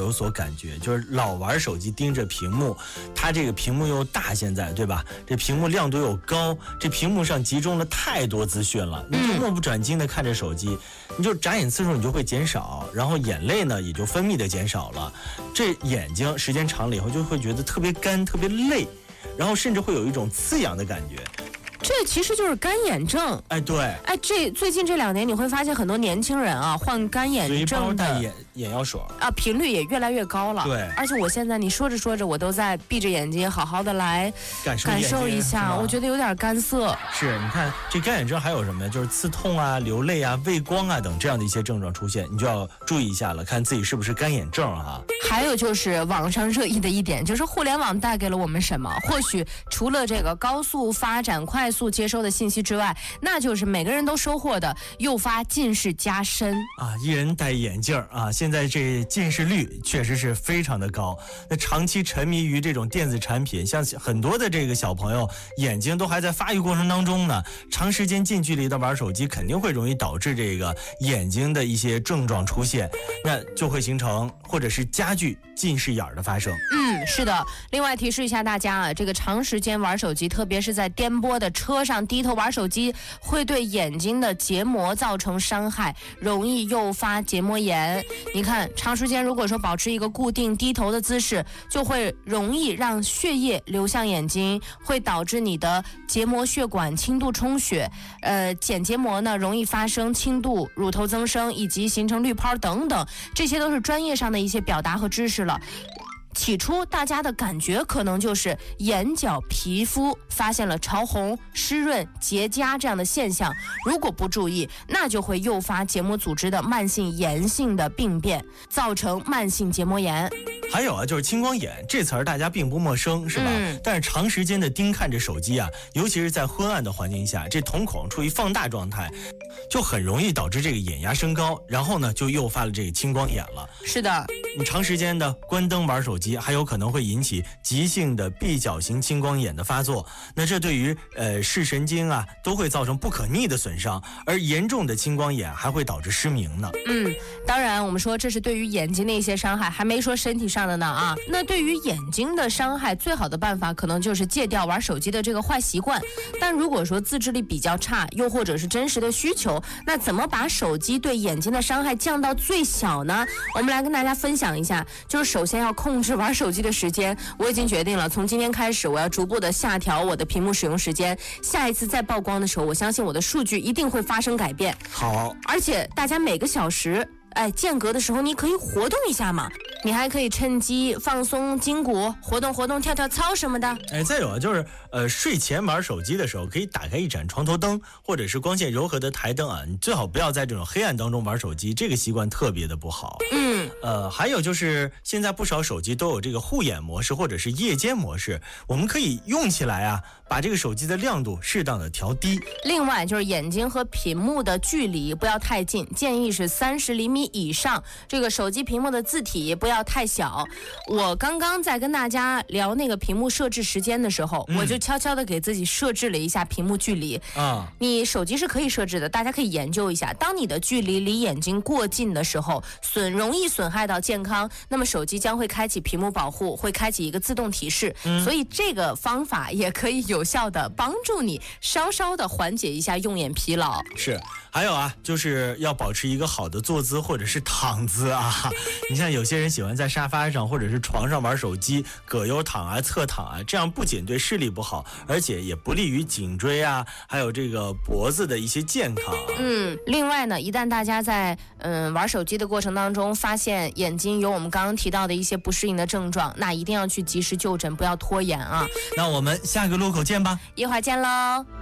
有所感觉，就是老玩手机盯着屏幕，它这个屏幕又大，现在对吧？这屏幕亮度又高，这屏幕上集中了太多资讯了，你就目不转睛的看着手机，你就眨眼次数你就会减少，然后眼泪呢也就分泌的减少了，这眼睛时间长了以后就会觉得特别干，特别累，然后甚至会有一种刺痒的感觉。 这其实就是干眼症。 哎，对， 哎，最近这2年你会发现很多年轻人啊患干眼症的随包带眼药水啊频率也越来越高了。 对， 而且我现在你说着说着，我都在闭着眼睛好好的来感受一下，我觉得有点干涩。 是，你看这干眼症还有什么呀？就是刺痛啊、流泪啊、畏光啊等这样的一些症状出现，你就要注意一下了，看自己是不是干眼症啊。 还有就是网上热议的一点，就是互联网带给了我们什么？或许除了这个高速发展、快速接收的信息之外，那就是每个人都收获的诱发近视加深啊！一人戴眼镜啊，现在这近视率确实是非常的高。那长期沉迷于这种电子产品，像很多的这个小朋友眼睛都还在发育过程当中呢，长时间近距离的玩手机，肯定会容易导致这个眼睛的一些症状出现，那就会形成或者是加剧近视眼的发生。 是的。另外提示一下大家啊，这个长时间玩手机，特别是在颠簸的车上低头玩手机，会对眼睛的结膜造成伤害，容易诱发结膜炎。你看，长时间如果说保持一个固定低头的姿势，就会容易让血液流向眼睛，会导致你的结膜血管轻度充血，睑结膜呢容易发生轻度乳头增生以及形成滤泡等等，这些都是专业上的一些表达和知识了。起初大家的感觉可能就是眼角皮肤发现了潮红、湿润、结痂这样的现象，如果不注意，那就会诱发结膜组织的慢性炎性的病变，造成慢性结膜炎。 还有啊，就是青光眼这词儿大家并不陌生，是吧？但是长时间的盯看着手机啊，尤其是在昏暗的环境下，这瞳孔处于放大状态，就很容易导致这个眼压升高，然后呢就诱发了这个青光眼了。 是的， 你长时间的关灯玩手机，还有可能会引起急性的闭角型青光眼的发作。那这对于视神经啊都会造成不可逆的损伤，而严重的青光眼还会导致失明呢。 当然我们说这是对于眼睛的一些伤害，还没说身体上的呢啊。那对于眼睛的伤害，最好的办法可能就是戒掉玩手机的这个坏习惯。但如果说自制力比较差，又或者是真实的需求，那怎么把手机对眼睛的伤害降到最小呢？我们来跟大家分享一下，就是首先要控制玩手机的时间。我已经决定了，从今天开始我要逐步的下调我的屏幕使用时间，下一次再曝光的时候，我相信我的数据一定会发生改变。 好， 而且大家每个小时间隔的时候你可以活动一下嘛，你还可以趁机放松筋骨，活动活动，跳跳操什么的。 再有啊，就是睡前玩手机的时候，可以打开一盏床头灯，或者是光线柔和的台灯啊，你最好不要在这种黑暗当中玩手机，这个习惯特别的不好。还有就是现在不少手机都有这个护眼模式或者是夜间模式，我们可以用起来啊，把这个手机的亮度适当的调低。 另外就是眼睛和屏幕的距离不要太近，建议是30厘米以上，这个手机屏幕的字体不要太小。我刚刚在跟大家聊那个屏幕设置时间的时候，我就悄悄的给自己设置了一下屏幕距离你手机是可以设置的，大家可以研究一下。当你的距离离眼睛过近的时候，容易损害到健康，那么手机将会开启屏幕保护，会开启一个自动提示。所以这个方法也可以有效的帮助你稍稍的缓解一下用眼疲劳。 是，还有啊，就是要保持一个好的坐姿或者是躺姿啊。你像有些人喜欢在沙发上或者是床上玩手机，葛优躺啊、侧躺啊，这样不仅对视力不好，而且也不利于颈椎啊，还有这个脖子的一些健康另外呢，一旦大家在玩手机的过程当中发现眼睛有我们刚刚提到的一些不适应的症状，那一定要去及时就诊，不要拖延啊。 那我们下个路口见吧， 一会儿见喽。